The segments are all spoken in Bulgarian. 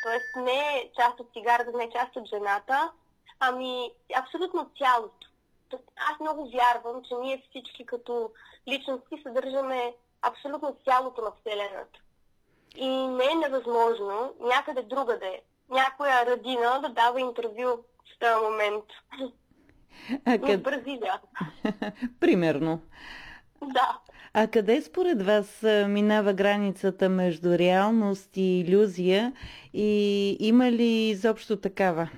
Тоест не е част от цигарата, не е част от жената, ами абсолютно цялото. Аз много вярвам, че ние всички като личности съдържаме абсолютно цялото на Вселената. И не е невъзможно някъде другаде, някоя родина да дава интервю в този момент. В Бразилия. Примерно. Да. А къде според вас минава границата между реалност и илюзия и има ли изобщо такава?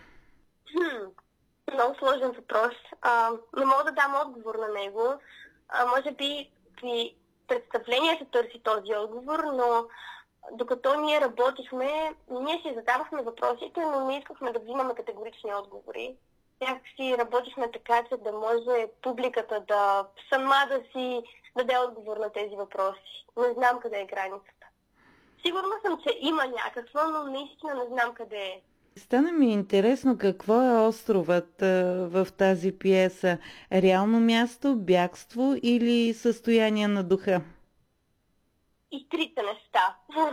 Много сложен въпрос. Не мога да дам отговор на него. Може би при представление се търси този отговор, но докато ние работихме, ние си задавахме въпросите, но не искахме да взимаме категорични отговори. Някакси работихме така, че да може публиката да сама да си даде отговор на тези въпроси. Не знам къде е границата. Сигурна съм, че има някаква, но наистина не знам къде е. Стана ми интересно какво е островът в тази пиеса. Реално място, бягство или състояние на духа? И трите неща.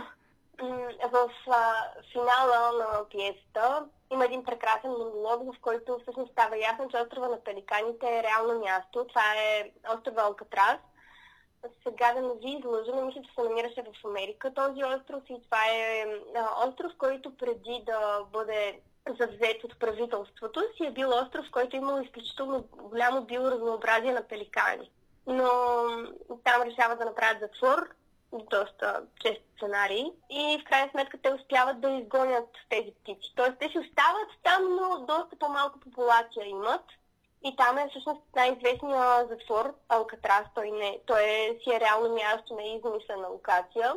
В финала на пиесата има един прекрасен монолог, в който всъщност става ясно, че острова на Пеликаните е реално място. Това е острова Алкатрас. Сега да не ви излъжа, но мисля, че се намираше в Америка този остров и това е остров, който преди да бъде завзет от правителството си е бил остров, който е имал изключително голямо биоразнообразие на пеликани. Но там решават да направят затвор, доста чест сценарий, и в крайна сметка те успяват да изгонят тези птици. Тоест те си остават там, но доста по-малка популация имат. И там е всъщност най-известният затвор Алкатрас. Той си е реално място, не е измислена локация.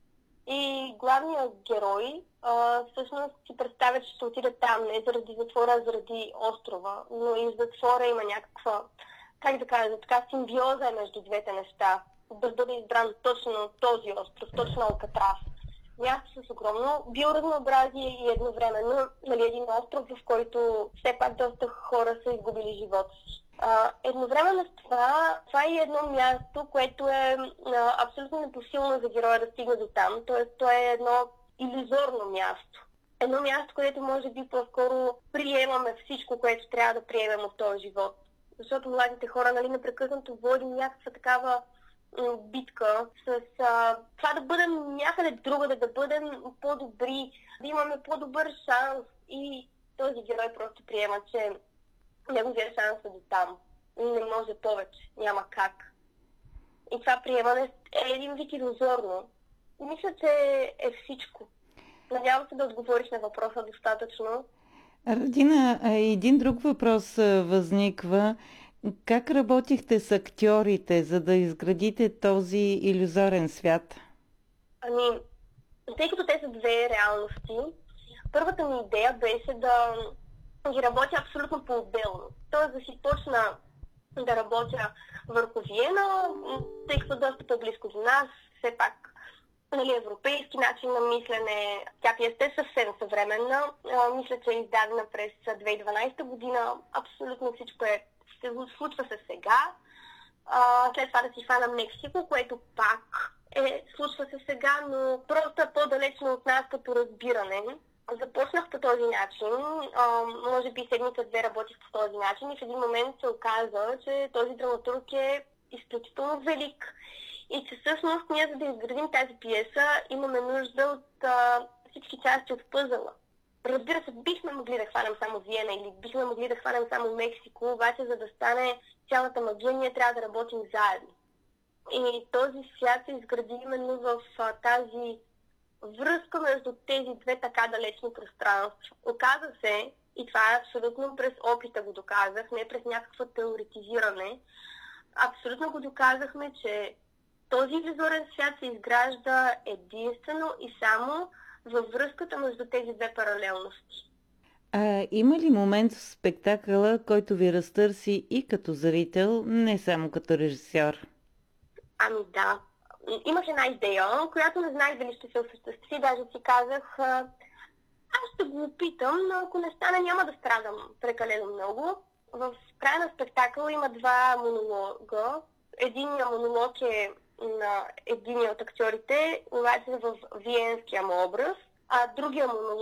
И главният герой всъщност си представя, че ще отиде там не заради затвора, а заради острова. Но и в затвора има някаква, как да кажа, така симбиоза между двете неща. Да бъде избран точно този остров, точно Алкатрас. Място с огромно биоразнообразие и едновременно един остров, в който все пак доста хора са изгубили живота си. Едновременно с това е едно място, което е абсолютно непосилно за героя да стигне до там. Тоест, то е едно илюзорно място. Едно място, където може би по-скоро приемаме всичко, което трябва да приемем от този живот. Защото младите хора непрекъснато водим някаква такава битка с това да бъдем някъде другаде, да бъдем по-добри, да имаме по-добър шанс, и този герой просто приема, че неговия шанс е до там. Не може повече, няма как. И това приемане е един вид илюзорно. Мисля, че е всичко. Надявам се да отговориш на въпроса достатъчно. Радина, един друг въпрос възниква. Как работихте с актьорите, за да изградите този илюзорен свят? Тъй като те са две реалности, първата ми идея беше да ги работя абсолютно по-отделно. Тоест да си почна да работя върху Виена, тъй като доста по-близко до нас, все пак европейски начин на мислене. Тя пиеста е съвсем съвременна. Мисля, че е издадена през 2012 година. Абсолютно всичко случва се сега. След това да си хвана Мексико, което пак случва се сега, но просто е по-далечно от нас като разбиране. Започнах по този начин, може би седмица-две работих по този начин и в един момент се оказа, че този драматург е изключително велик и че всъщност ние, за да изградим тази пиеса, имаме нужда от всички части от пъзела. Разбира се, бихме могли да хванем само Виена или бихме могли да хванем само Мексико, обаче за да стане цялата магия, ние трябва да работим заедно. И този свят се изгради именно в тази връзка между тези две така далечни пространства. Оказа се, и това е абсолютно през опита го доказах, не през някакво теоретизиране, абсолютно го доказахме, че този визуален свят се изгражда единствено и само във връзката между тези две паралелности. Има ли момент в спектакъла, който ви разтърси и като зрител, не само като режисьор? Да. Имах една идея, която не знаех дали ще се осъществи. Даже си казах, аз ще го опитам, но ако не стане, няма да страдам прекалено много. В края на спектакъла има два монолога. Единият монолог е на единия от актьорите, обаче в виенския му образ, а другия монолог